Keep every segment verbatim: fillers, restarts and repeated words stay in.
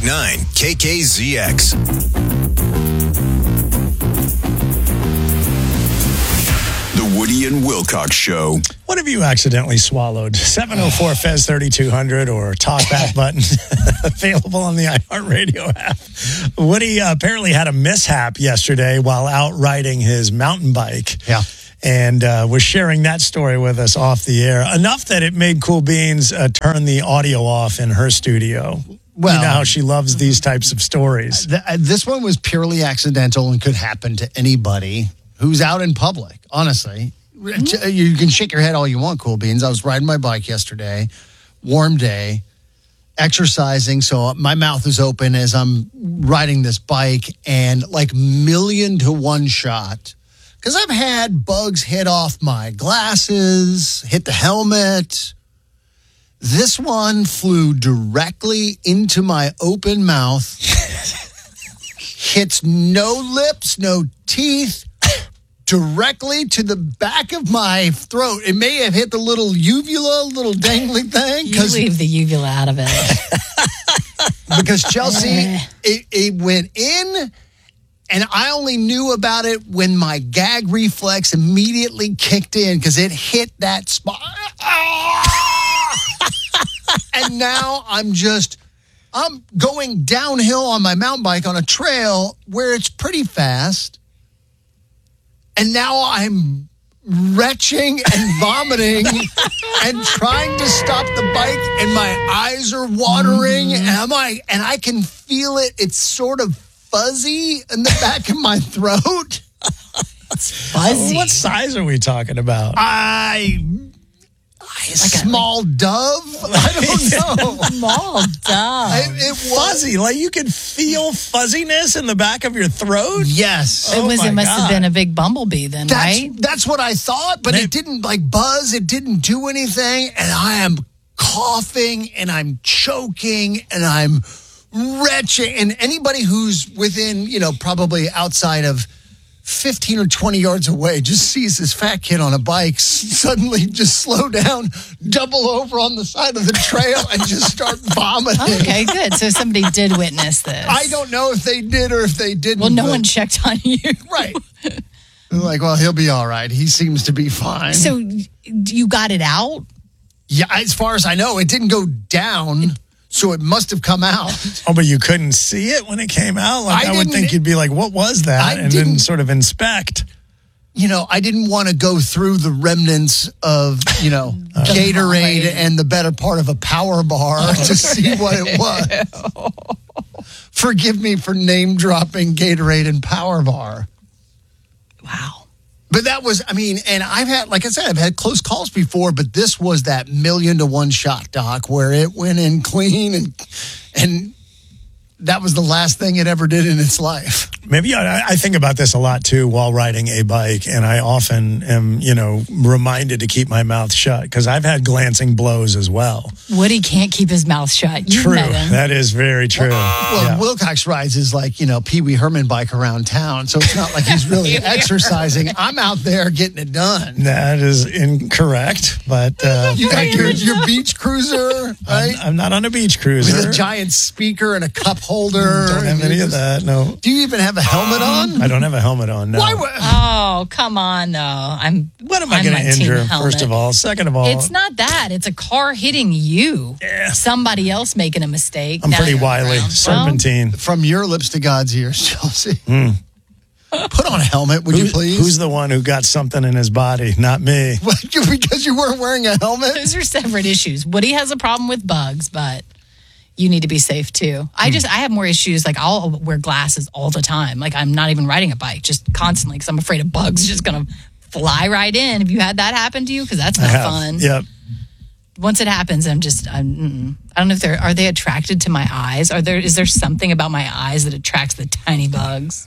point nine K K Z X. The Woody and Wilcox Show. What have you accidentally swallowed? seven oh four F E Z thirty-two hundred or talk back button available on the iHeartRadio app. Woody uh, apparently had a mishap yesterday while out riding his mountain bike. Yeah. And uh, was sharing that story with us off the air. Enough that it made Cool Beans uh, turn the audio off in her studio. Well, you know how she loves these types of stories. Th- this one was purely accidental and could happen to anybody who's out in public, honestly. Mm-hmm. You can shake your head all you want, Cool Beans. I was riding my bike yesterday, warm day, exercising, so my mouth is open as I'm riding this bike, and like million to one shot, because I've had bugs hit off my glasses, hit the helmet. This one flew directly into my open mouth, hits no lips, no teeth, directly to the back of my throat. It may have hit the little uvula, little dangling thing. You leave the uvula out of it. Because Chelsea, it, it went in, and I only knew about it when my gag reflex immediately kicked in because it hit that spot. And now I'm just, I'm going downhill on my mountain bike on a trail where it's pretty fast. And now I'm retching and vomiting and trying to stop the bike, and my eyes are watering, mm-hmm. and I'm like, and I can feel it. It's sort of fuzzy in the back of my throat. It's fuzzy. What size are we talking about? I, I like small a, like, dove. I don't know. Small dove. I, it was fuzzy. Like you could feel fuzziness in the back of your throat. Yes. It oh was. It must God. have been a big bumblebee then, that's, right? That's what I thought, but it, it didn't like buzz. It didn't do anything, and I am coughing and I'm choking and I'm retching. And anybody who's within, you know, probably outside of fifteen or twenty yards away just sees this fat kid on a bike suddenly just slow down, double over on the side of the trail, and just start vomiting. Okay, good. So somebody did witness this. I don't know if they did or if they didn't. Well, no one checked on you. Right. Like, well, he'll be all right. He seems to be fine. So you got it out? Yeah, as far as I know, it didn't go down. So it must have come out. Oh, but you couldn't see it when it came out? Like, I, I would think you'd be like, what was that? I and then sort of inspect. You know, I didn't want to go through the remnants of, you know, uh, Gatorade and the better part of a power bar to see what it was. Forgive me for name dropping Gatorade and power bar. Wow. But that was, I mean, and I've had, like I said, I've had close calls before, but this was that million to one shot, Doc, where it went in clean, and and that was the last thing it ever did in its life. Maybe I, I think about this a lot, too, while riding a bike, and I often am, you know, reminded to keep my mouth shut, because I've had glancing blows as well. Woody can't keep his mouth shut. You true. Met him. That is very true. Well, well yeah. Wilcox rides is like, you know, Pee Wee Herman bike around town, so it's not like he's really exercising. I'm out there getting it done. That is incorrect, but... Uh, you got your, your beach cruiser, right? I'm, I'm not on a beach cruiser. With a giant speaker and a cup holder. Don't have any of that, no. Do you even have a helmet on? I don't have a helmet on, no. Why would- oh, come on, no. I'm. What am I going to injure, first of all? Second of all... It's not that. It's a car hitting you. Yeah. Somebody else making a mistake. I'm now pretty wily. Around. Serpentine. Well, from your lips to God's ears, Chelsea. Mm. Put on a helmet, would Who, you please? Who's the one who got something in his body? Not me. Because you weren't wearing a helmet? Those are separate issues. Woody has a problem with bugs, but... you need to be safe too. I just, I have more issues. Like I'll wear glasses all the time. Like I'm not even riding a bike, just constantly because I'm afraid of bugs just going to fly right in. Have you had that happen to you? Because that's not fun. Yep. Once it happens, I'm just, I'm, I don't know if they're, are they attracted to my eyes? Are there, is there something about my eyes that attracts the tiny bugs?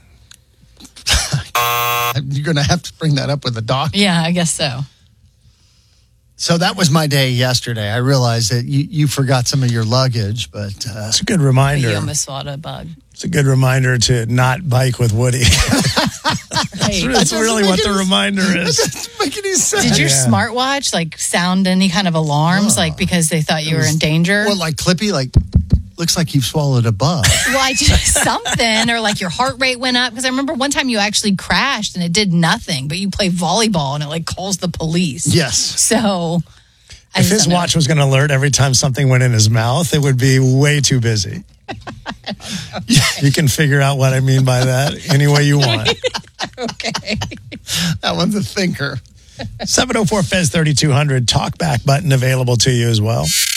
You're going to have to bring that up with the doctor. Yeah, I guess so. So that was my day yesterday. I realized that you, you forgot some of your luggage, but... Uh, it's a good reminder. You almost swallowed a bug. It's a good reminder to not bike with Woody. That's, that's really what the reminder is. That doesn't make any sense. Did your Yeah. smartwatch like sound any kind of alarms, Oh. like because they thought you It were was- in danger? Well, like Clippy, like... Looks like you've swallowed a bug. Well, I just something, or like your heart rate went up. Because I remember one time you actually crashed and it did nothing, but you play volleyball and it like calls the police. Yes. So I If just his don't know. watch was going to alert every time something went in his mouth, it would be way too busy. You can figure out what I mean by that any way you want. Okay. That one's a thinker. seven oh four Fez thirty-two hundred, talkback button available to you as well.